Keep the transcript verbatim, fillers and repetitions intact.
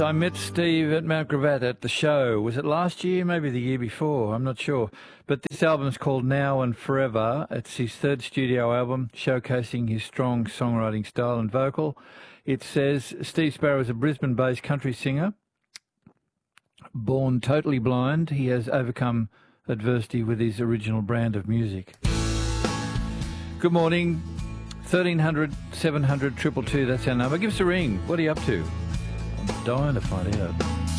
I met Steve at Mount Gravatt at the show. Was it last year? Maybe the year before. I'm not sure. But this album's called Now and Forever. It's his third studio album, showcasing his strong songwriting style and vocal. It says Steve Sparrow is a Brisbane-based country singer. Born totally blind, he has overcome adversity with his original brand of music. Good morning. thirteen hundred, seven hundred, two two two, that's our number. Give us a ring. What are you up to? I'm dying to find out.